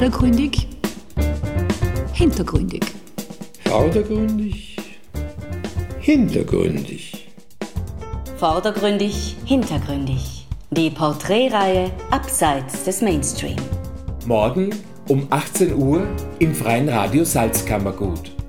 Vordergründig, hintergründig. Vordergründig, hintergründig. Vordergründig, hintergründig. Die Porträtreihe Abseits des Mainstream. Morgen um 18 Uhr im Freien Radio Salzkammergut.